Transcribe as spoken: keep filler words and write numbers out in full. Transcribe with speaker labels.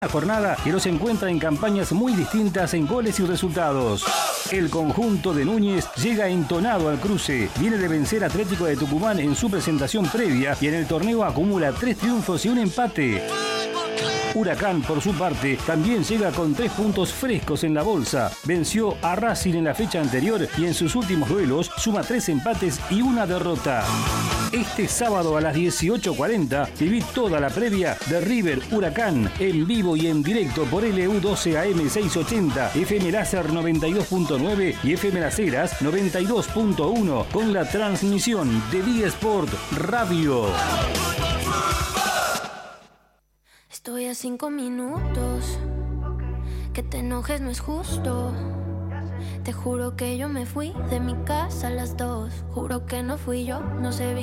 Speaker 1: Una jornada que los encuentra en campañas muy distintas en goles y resultados. El conjunto de Núñez llega entonado al cruce. Viene de vencer a Atlético de Tucumán en su presentación previa y en el torneo acumula tres triunfos y un empate. Huracán, por su parte, también llega con tres puntos frescos en la bolsa. Venció a Racing en la fecha anterior y en sus últimos duelos suma tres empates y una derrota. Este sábado a las dieciocho cuarenta viví toda la previa de River Huracán en vivo y en directo por L U doce A M seiscientos ochenta, F M Láser noventa y dos punto nueve y F M Las Heras noventa y dos punto uno con la transmisión de Día Sport Radio.
Speaker 2: Estoy a cinco minutos, que te enojes no es justo. Te juro que yo me fui de mi casa a las dos. Juro que no fui yo, no sé bien.